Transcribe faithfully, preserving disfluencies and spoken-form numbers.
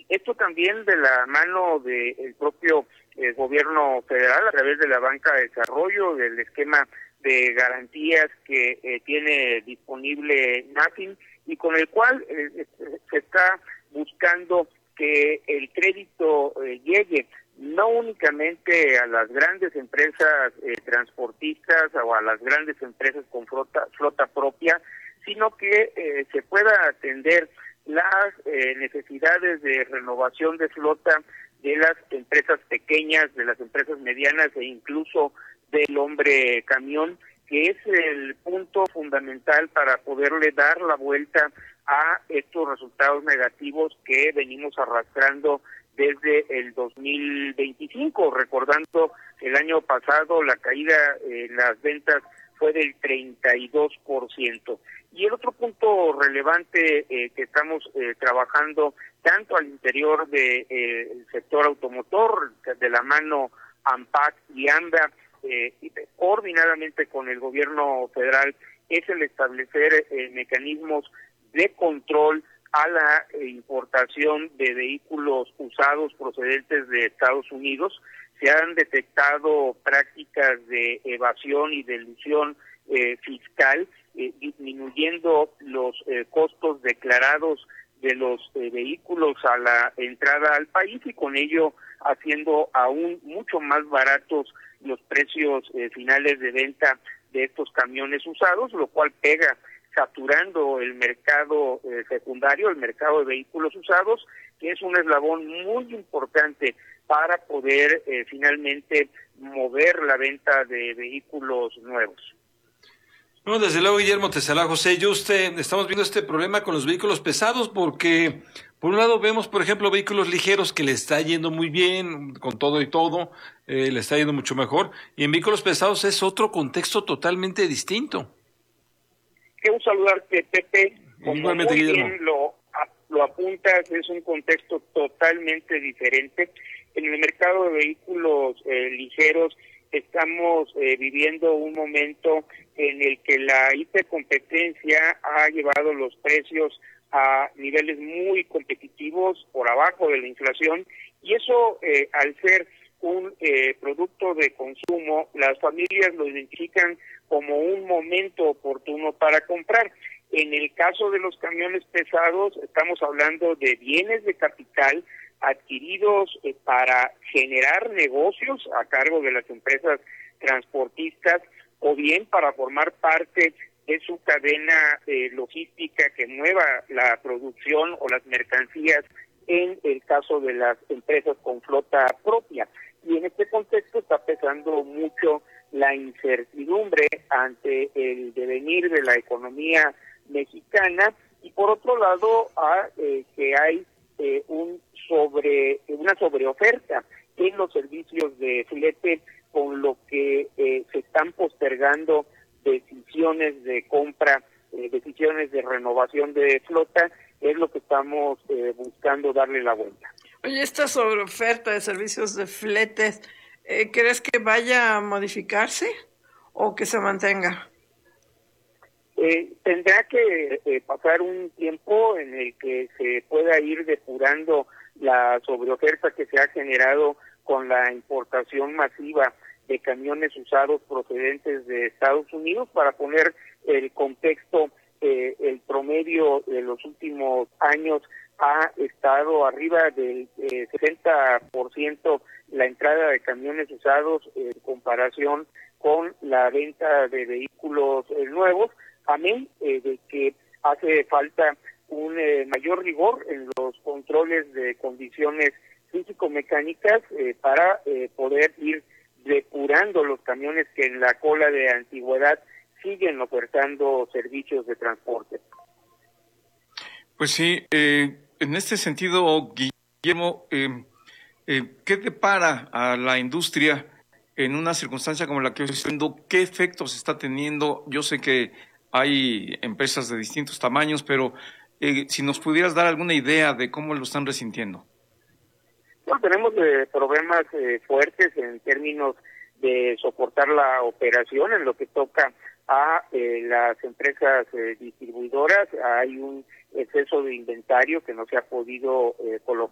Esto también de la mano del propio eh, gobierno federal a través de la banca de desarrollo, del esquema de garantías que eh, tiene disponible NAFIN y con el cual eh, se está buscando que el crédito eh, llegue no únicamente a las grandes empresas eh, transportistas o a las grandes empresas con flota, flota propia, sino que eh, se pueda atender las eh, necesidades de renovación de flota de las empresas pequeñas, de las empresas medianas e incluso del hombre camión, que es el punto fundamental para poderle dar la vuelta a estos resultados negativos que venimos arrastrando desde el dos mil veinticinco, recordando el año pasado la caída en las ventas fue del treinta y dos por ciento. Y el otro punto relevante eh, que estamos eh, trabajando tanto al interior del de, eh, sector automotor, de la mano AMPAC y ANDA, eh, coordinadamente con el gobierno federal, es el establecer eh, mecanismos de control a la eh, importación de vehículos usados procedentes de Estados Unidos. Se han detectado prácticas de evasión y de elusión eh, fiscal, eh, disminuyendo los eh, costos declarados de los eh, vehículos a la entrada al país y con ello haciendo aún mucho más baratos los precios eh, finales de venta de estos camiones usados, lo cual pega saturando el mercado eh, secundario, el mercado de vehículos usados, que es un eslabón muy importante para poder eh, finalmente mover la venta de vehículos nuevos. No, desde luego, Guillermo Tetzalá. José, yo usted, estamos viendo este problema con los vehículos pesados porque, por un lado, vemos, por ejemplo, vehículos ligeros que le está yendo muy bien, con todo y todo, eh, le está yendo mucho mejor, y en vehículos pesados es otro contexto totalmente distinto. Quiero saludarte, Pepe. Como Igualmente, muy Guillermo. bien lo, lo apuntas, es un contexto totalmente diferente. En el mercado de vehículos eh, ligeros estamos eh, viviendo un momento en el que la hipercompetencia ha llevado los precios a niveles muy competitivos, por abajo de la inflación, y eso eh, al ser un eh, producto de consumo, las familias lo identifican como un momento oportuno para comprar. En el caso de los camiones pesados, estamos hablando de bienes de capital adquiridos eh, para generar negocios a cargo de las empresas transportistas o bien para formar parte de su cadena eh, logística que mueva la producción o las mercancías en el caso de las empresas con flota propia. Y en este contexto está pesando mucho la incertidumbre ante el devenir de la economía mexicana y por otro lado a eh, que hay eh, un sobre una sobreoferta en los servicios de flete, con lo que eh, se están postergando decisiones de compra, eh, decisiones de renovación de flota, es lo que estamos eh, buscando darle la vuelta. Oye, esta sobreoferta de servicios de fletes, eh, ¿crees que vaya a modificarse o que se mantenga? Eh, tendrá que eh, pasar un tiempo en el que se pueda ir depurando la sobreoferta que se ha generado con la importación masiva de camiones usados procedentes de Estados Unidos. Para poner el contexto, eh, el promedio de los últimos años ha estado arriba del eh, sesenta por ciento la entrada de camiones usados en comparación con la venta de vehículos eh, nuevos, amén eh, de que hace falta un eh, mayor rigor en los controles de condiciones físico-mecánicas eh, para eh, poder ir depurando los camiones que en la cola de antigüedad siguen ofertando servicios de transporte. Pues sí, eh, en este sentido, Guillermo, eh, eh, ¿qué depara a la industria en una circunstancia como la que estoy viendo? ¿Qué efectos está teniendo? Yo sé que hay empresas de distintos tamaños, pero eh, si nos pudieras dar alguna idea de cómo lo están resintiendo. Bueno, tenemos eh, problemas eh, fuertes en términos de soportar la operación en lo que toca a eh, las empresas eh, distribuidoras. Hay un exceso de inventario que no se ha podido eh, colocar